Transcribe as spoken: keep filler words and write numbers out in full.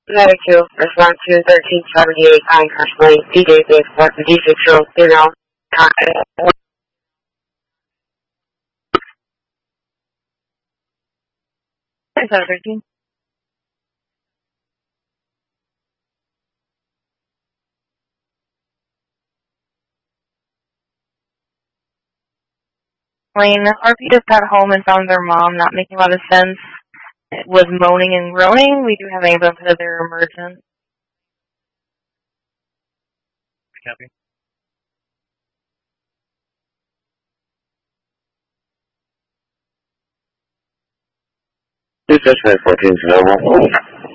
Medical, respond to thirteen seventy-eight, I Crash Lane, D J six, what the D six show, you know, seven thirteen. Lane, R P just got home and found their mom not making a lot of sense. It was moaning and groaning. We do have ambulance because they're emergent. Copy. Two suspect fourteen,